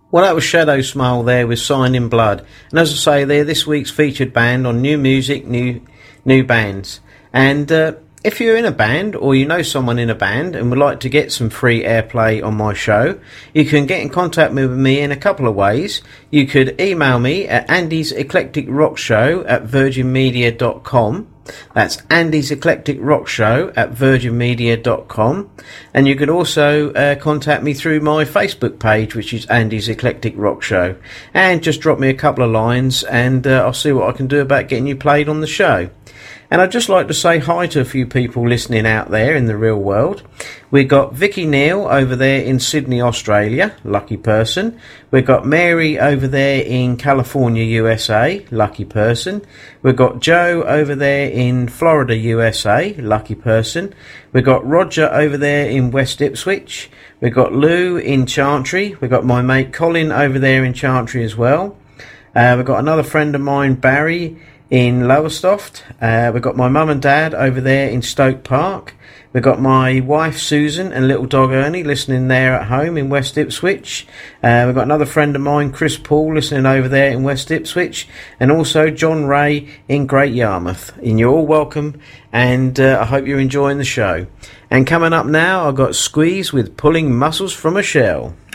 Well, that was Shadow Smile there with Sign in Blood. And as I say, they're this week's featured band on New Music, New Bands. And if you're in a band or you know someone in a band and would like to get some free airplay on my show, you can get in contact with me in a couple of ways. You could email me at andyseclecticrockshow@virginmedia.com. That's Andy's Eclectic Rock Show at virginmedia.com. And you could also contact me through my Facebook page, which is Andy's Eclectic Rock Show. And just drop me a couple of lines and I'll see what I can do about getting you played on the show. And I'd just like to say hi to a few people listening out there in the real world. We've got Vicky Neal over there in Sydney, Australia, lucky person. We've got Mary over there in California, USA, lucky person. We've got Joe over there in Florida, USA, lucky person. We've got Roger over there in West Ipswich. We've got Lou in Chantry. We've got my mate Colin over there in Chantry as well. We've got another friend of mine, Barry, in Lowestoft. We've got my mum and dad over there in Stoke Park. We've got my wife Susan and little dog Ernie listening there at home in West Ipswich. We've got another friend of mine, Chris Paul, listening over there in West Ipswich. And also John Ray in Great Yarmouth. And you're all welcome, and I hope you're enjoying the show. And coming up now, I've got Squeeze with Pulling Muscles from a Shell.